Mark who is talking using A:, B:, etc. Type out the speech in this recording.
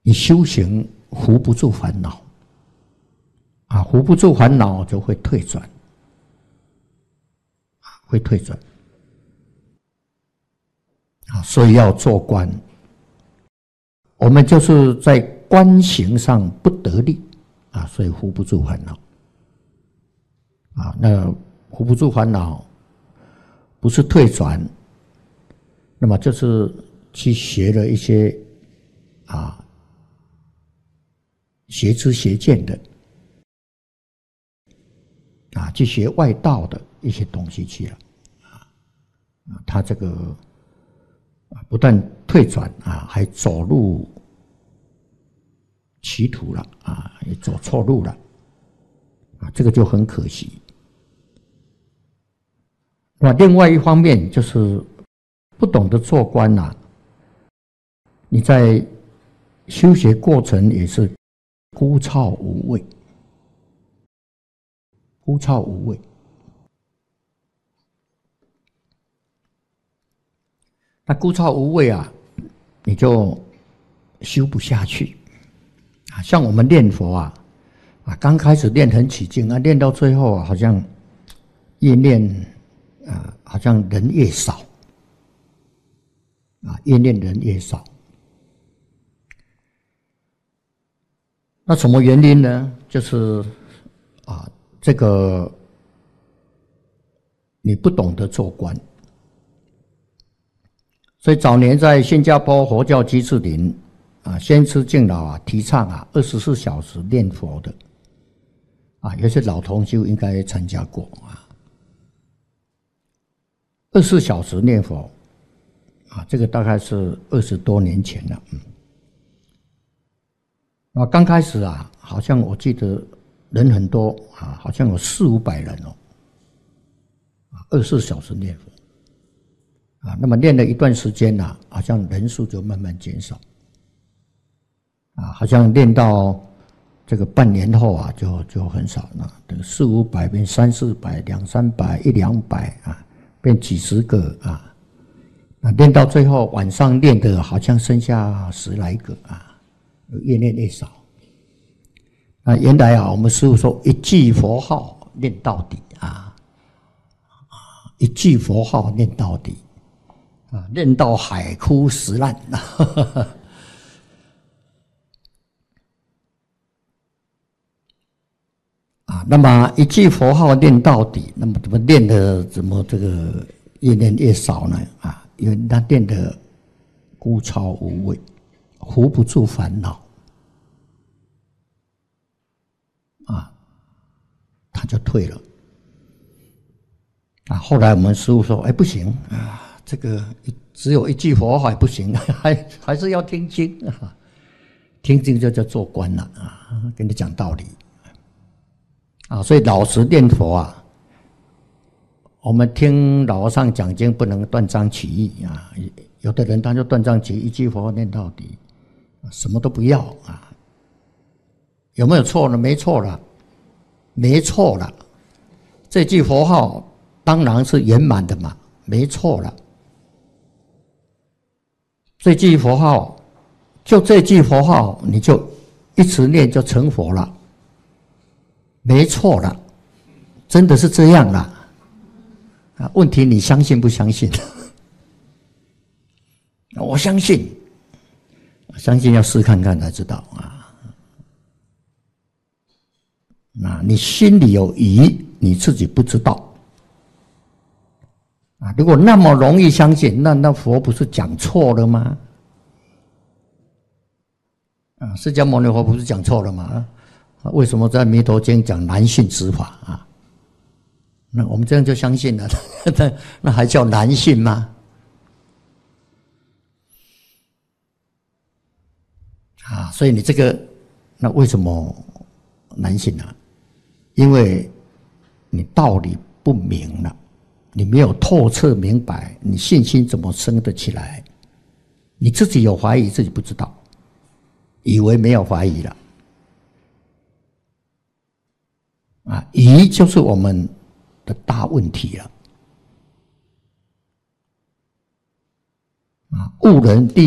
A: 你修行扶不住烦恼啊，扶不住烦恼就会退转，会退转啊，所以要做观。我们就是在观行上不得力啊，所以扶不住烦恼啊。那扶不住烦恼，不是退转，那么就是去学了一些邪知邪见的去学外道的一些东西去了他这个不但退转还走入歧途了也走错路了这个就很可惜。那另外一方面就是不懂得做观你在修学过程也是枯燥无味，枯燥无味。那枯燥无味你就修不下去像我们念佛刚开始练很起劲练到最后好像越练好像人越少越练人越少。那什么原因呢？就是这个你不懂得做观。所以早年在新加坡佛教居士林先知敬老提倡24小时念佛的有些老同修应该参加过24小时念佛这个大概是20多年前了刚开始好像我记得人很多好像有400-500人24小时念佛那么练了一段时间好像人数就慢慢减少好像练到这个半年后就很少了，这个400-500变300-400、200-300、100-200变几十个练到最后晚上练的好像剩下10来个越练越少。原来我们师父说一句佛号念到底一句佛号念到底念到海枯石烂那么一句佛号念到底，那么怎么练的怎么这个越练越少呢因为他练的枯燥无味，扶不住烦恼他就退了后来我们师父说不行这个只有一句佛号还不行还是要听经听经就叫做观了跟你讲道理所以老实念佛我们听老和尚讲经不能断章取义有的人他就断章取义，一句佛号念到底什么都不要有没有错呢？没错了，没错了，这句佛号当然是圆满的嘛，没错了。这句佛号，就这句佛号，你就一直念就成佛了，没错了，真的是这样了。问题你相信不相信？我相信，相信要试看看才知道你心里有疑，你自己不知道如果那么容易相信，那佛不是讲错了吗？释迦牟尼佛不是讲错了吗？为什么在《弥陀经》讲难信之法那我们这样就相信了，那还叫难信吗？所以你这个，那为什么难信呢？因为你道理不明了，你没有透彻明白，你信心怎么生得起来？你自己有怀疑，自己不知道，以为没有怀疑了疑就是我们的大问题了误人